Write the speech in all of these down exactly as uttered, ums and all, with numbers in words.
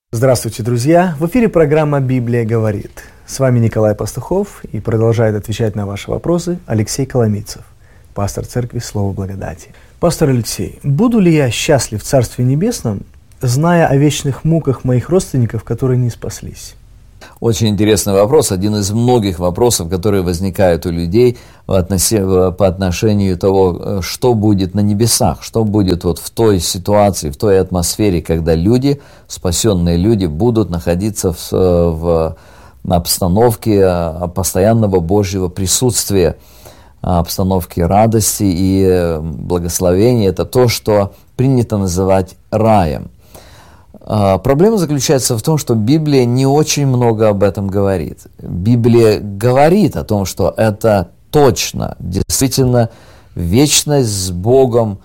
Здравствуйте, друзья! В эфире программа «Библия говорит». С вами Николай Пастухов, и продолжает отвечать на ваши вопросы Алексей Коломийцев, пастор церкви Слово Благодати. Пастор Алексей, буду ли я счастлив в Царстве Небесном, зная о вечных муках моих родственников, которые не спаслись? Очень интересный вопрос, один из многих вопросов, которые возникают у людей по отношению того, что будет на небесах, что будет вот в той ситуации, в той атмосфере, когда люди, спасенные люди, будут находиться в, в обстановке постоянного Божьего присутствия, обстановке радости и благословения. Это то, что принято называть раем. Проблема заключается в том, что Библия не очень много об этом говорит. Библия говорит о том, что это точно, действительно, вечность с Богом,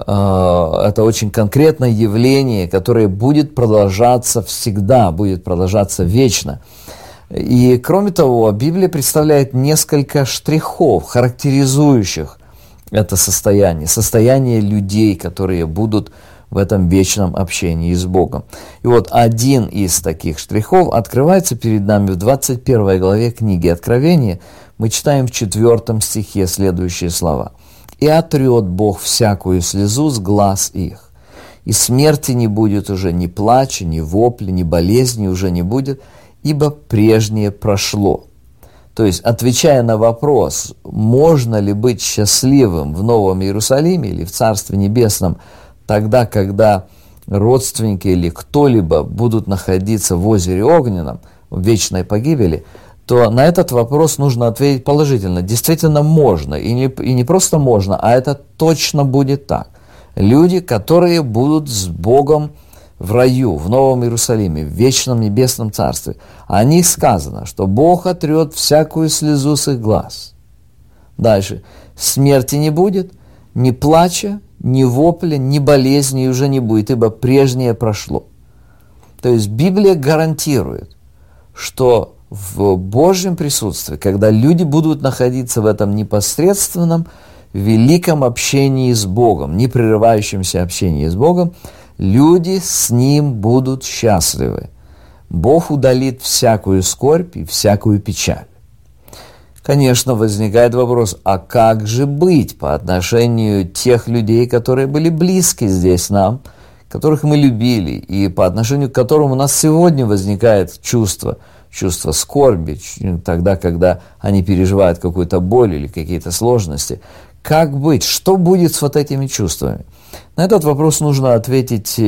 это очень конкретное явление, которое будет продолжаться всегда, будет продолжаться вечно. И кроме того, Библия представляет несколько штрихов, характеризующих это состояние, состояние людей, которые будут в этом вечном общении с Богом. И вот один из таких штрихов открывается перед нами в двадцать первой главе книги Откровения. Мы читаем в четвертом стихе следующие слова. «И отрет Бог всякую слезу с глаз их, и смерти не будет уже ни плача, ни вопля, ни болезни уже не будет, ибо прежнее прошло». То есть, отвечая на вопрос, можно ли быть счастливым в Новом Иерусалиме или в Царстве Небесном, тогда, когда родственники или кто-либо будут находиться в озере Огненном, в вечной погибели, то на этот вопрос нужно ответить положительно. Действительно можно, и не, и не просто можно, а это точно будет так. Люди, которые будут с Богом в раю, в Новом Иерусалиме, в вечном небесном царстве, о них сказано, что Бог отрет всякую слезу с их глаз. Дальше. Смерти не будет, ни плача, ни вопля, ни болезни уже не будет, ибо прежнее прошло. То есть Библия гарантирует, что в Божьем присутствии, когда люди будут находиться в этом непосредственном, великом общении с Богом, непрерывающемся общении с Богом, люди с Ним будут счастливы. Бог удалит всякую скорбь и всякую печаль. Конечно, возникает вопрос, а как же быть по отношению тех людей, которые были близки здесь нам, которых мы любили, и по отношению к которым у нас сегодня возникает чувство, чувство скорби, тогда, когда они переживают какую-то боль или какие-то сложности. Как быть? Что будет с вот этими чувствами? На этот вопрос нужно ответить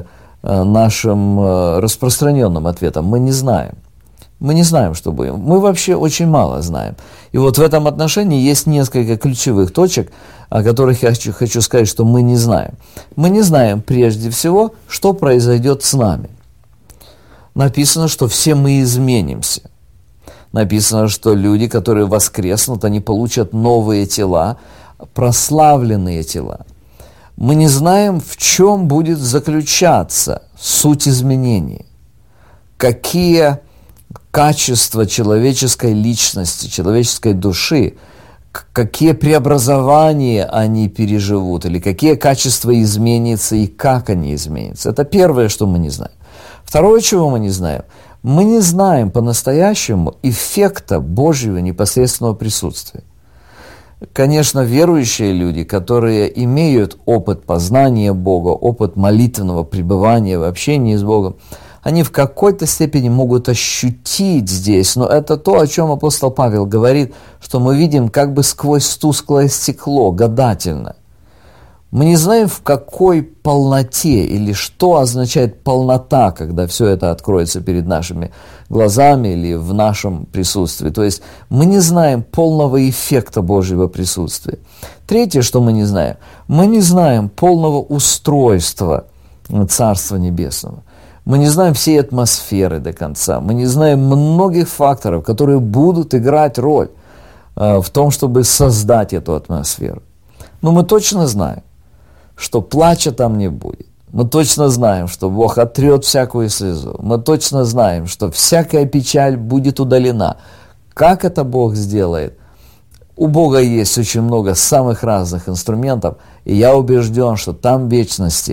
нашим распространенным ответом. Мы не знаем. Мы не знаем, что будет. Мы вообще очень мало знаем. И вот в этом отношении есть несколько ключевых точек, о которых я хочу, хочу сказать, что мы не знаем. Мы не знаем прежде всего, что произойдет с нами. Написано, что все мы изменимся. Написано, что люди, которые воскреснут, они получат новые тела, прославленные тела. Мы не знаем, в чем будет заключаться суть изменений. Какие качества человеческой личности, человеческой души, какие преобразования они переживут, или какие качества изменятся и как они изменятся. Это первое, что мы не знаем. Второе, чего мы не знаем, мы не знаем по-настоящему эффекта Божьего непосредственного присутствия. Конечно, верующие люди, которые имеют опыт познания Бога, опыт молитвенного пребывания в общении с Богом, они в какой-то степени могут ощутить здесь, но это то, о чем апостол Павел говорит, что мы видим как бы сквозь тусклое стекло, гадательно. Мы не знаем, в какой полноте или что означает полнота, когда все это откроется перед нашими глазами или в нашем присутствии. То есть мы не знаем полного эффекта Божьего присутствия. Третье, что мы не знаем, мы не знаем полного устройства Царства Небесного. Мы не знаем всей атмосферы до конца. Мы не знаем многих факторов, которые будут играть роль э, в том, чтобы создать эту атмосферу. Но мы точно знаем, что плача там не будет. Мы точно знаем, что Бог отрет всякую слезу. Мы точно знаем, что всякая печаль будет удалена. Как это Бог сделает? У Бога есть очень много самых разных инструментов, и я убежден, что там в вечности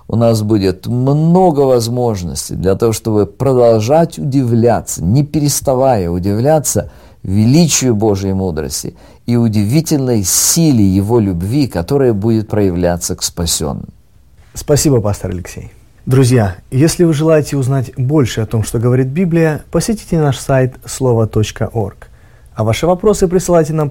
у нас будет много возможностей для того, чтобы продолжать удивляться, не переставая удивляться величию Божьей мудрости и удивительной силе Его любви, которая будет проявляться к спасенным. Спасибо, пастор Алексей. Друзья, если вы желаете узнать больше о том, что говорит Библия, посетите наш сайт слово точка орг. А ваши вопросы присылайте нам